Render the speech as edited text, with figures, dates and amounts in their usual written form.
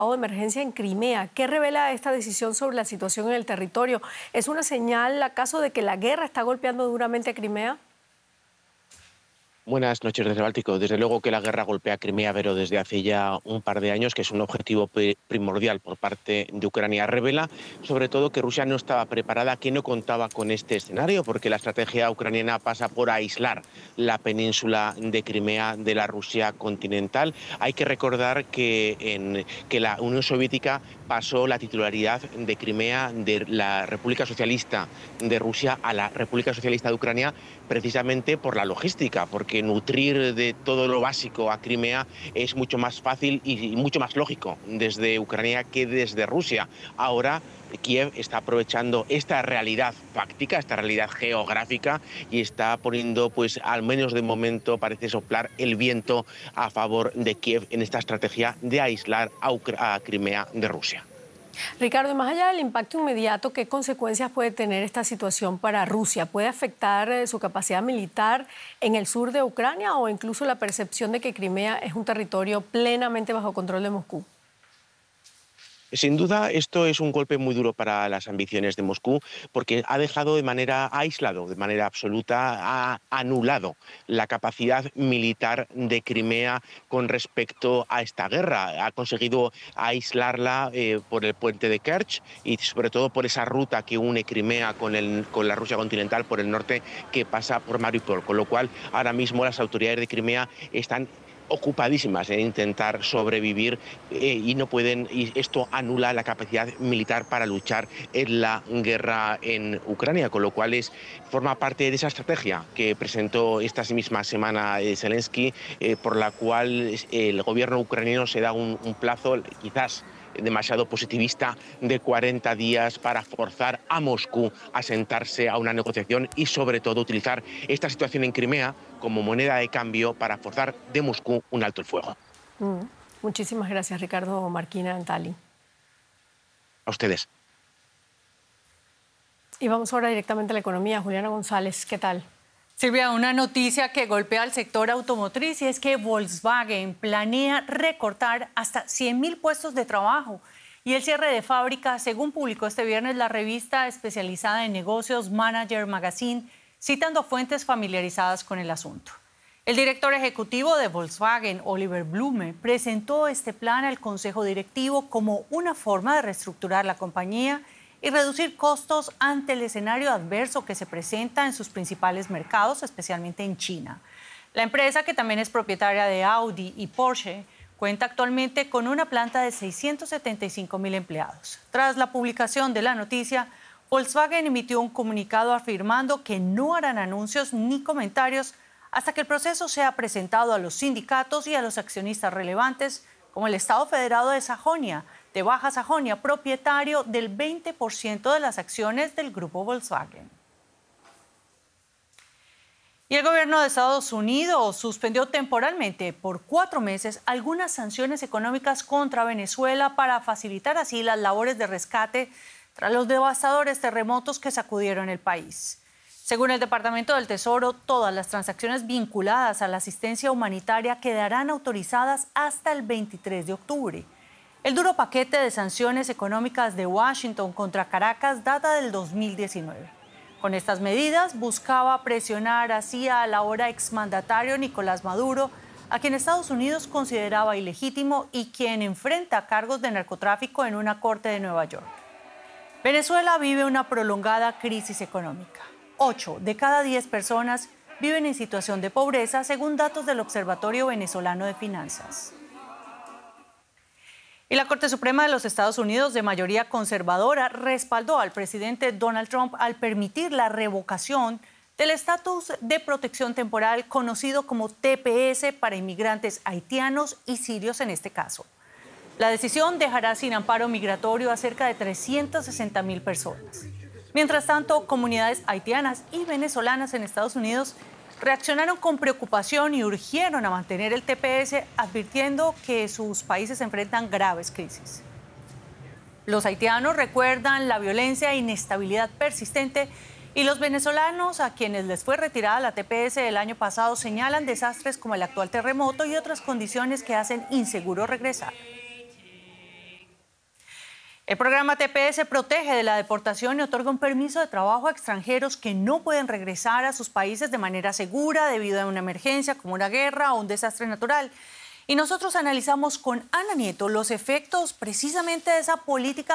de emergencia en Crimea. ¿Qué revela esta decisión sobre la situación en el territorio? ¿Es una señal acaso de que la guerra está golpeando duramente a Crimea? Buenas noches desde el Báltico. Desde luego que la guerra golpea Crimea, pero desde hace ya un par de años, que es un objetivo primordial por parte de Ucrania. Revela sobre todo que Rusia no estaba preparada, que no contaba con este escenario, porque la estrategia ucraniana pasa por aislar la península de Crimea de la Rusia continental. Hay que recordar que la Unión Soviética pasó la titularidad de Crimea de la República Socialista de Rusia a la República Socialista de Ucrania precisamente por la logística, porque nutrir de todo lo básico a Crimea es mucho más fácil y mucho más lógico desde Ucrania que desde Rusia. Ahora Kiev está aprovechando esta realidad fáctica, esta realidad geográfica, y está poniendo, pues al menos de momento, parece soplar el viento a favor de Kiev en esta estrategia de aislar a Crimea de Rusia. Ricardo, y más allá del impacto inmediato, ¿qué consecuencias puede tener esta situación para Rusia? ¿Puede afectar su capacidad militar en el sur de Ucrania o incluso la percepción de que Crimea es un territorio plenamente bajo control de Moscú? Sin duda, esto es un golpe muy duro para las ambiciones de Moscú, porque ha dejado de manera aislado, de manera absoluta, ha anulado la capacidad militar de Crimea con respecto a esta guerra. Ha conseguido aislarla por el puente de Kerch y sobre todo por esa ruta que une Crimea con la Rusia continental por el norte, que pasa por Mariupol, con lo cual ahora mismo las autoridades de Crimea están ocupadísimas en intentar sobrevivir y no pueden, y esto anula la capacidad militar para luchar en la guerra en Ucrania, con lo cual forma parte de esa estrategia que presentó esta misma semana Zelensky, por la cual el gobierno ucraniano se da un plazo quizás demasiado positivista de 40 días para forzar a Moscú a sentarse a una negociación y sobre todo utilizar esta situación en Crimea como moneda de cambio para forzar de Moscú un alto el fuego. Mm. Muchísimas gracias, Ricardo Marquina en Tallinn. A ustedes. Y vamos ahora directamente a la economía. Juliana González, ¿qué tal? Silvia, una noticia que golpea al sector automotriz y es que Volkswagen planea recortar hasta 100.000 puestos de trabajo y el cierre de fábrica, según publicó este viernes la revista especializada en negocios Manager Magazine, citando fuentes familiarizadas con el asunto. El director ejecutivo de Volkswagen, Oliver Blume, presentó este plan al Consejo Directivo como una forma de reestructurar la compañía y reducir costos ante el escenario adverso que se presenta en sus principales mercados, especialmente en China. La empresa, que también es propietaria de Audi y Porsche, cuenta actualmente con una planta de 675.000 empleados. Tras la publicación de la noticia, Volkswagen emitió un comunicado afirmando que no harán anuncios ni comentarios hasta que el proceso sea presentado a los sindicatos y a los accionistas relevantes, como el Estado Federado de Baja Sajonia, propietario del 20% de las acciones del grupo Volkswagen. Y el gobierno de Estados Unidos suspendió temporalmente por 4 meses algunas sanciones económicas contra Venezuela para facilitar así las labores de rescate tras los devastadores terremotos que sacudieron el país. Según el Departamento del Tesoro, todas las transacciones vinculadas a la asistencia humanitaria quedarán autorizadas hasta el 23 de octubre. El duro paquete de sanciones económicas de Washington contra Caracas data del 2019. Con estas medidas buscaba presionar así al ahora exmandatario Nicolás Maduro, a quien Estados Unidos consideraba ilegítimo y quien enfrenta cargos de narcotráfico en una corte de Nueva York. Venezuela vive una prolongada crisis económica. 8 de cada 10 personas viven en situación de pobreza, según datos del Observatorio Venezolano de Finanzas. Y la Corte Suprema de los Estados Unidos, de mayoría conservadora, respaldó al presidente Donald Trump al permitir la revocación del estatus de protección temporal conocido como TPS para inmigrantes haitianos y sirios en este caso. La decisión dejará sin amparo migratorio a cerca de 360.000 personas. Mientras tanto, comunidades haitianas y venezolanas en Estados Unidos reaccionaron con preocupación y urgieron a mantener el TPS, advirtiendo que sus países enfrentan graves crisis. Los haitianos recuerdan la violencia e inestabilidad persistente y los venezolanos, a quienes les fue retirada la TPS el año pasado, señalan desastres como el actual terremoto y otras condiciones que hacen inseguro regresar. El programa TPS protege de la deportación y otorga un permiso de trabajo a extranjeros que no pueden regresar a sus países de manera segura debido a una emergencia como una guerra o un desastre natural. Y nosotros analizamos con Ana Nieto los efectos precisamente de esa política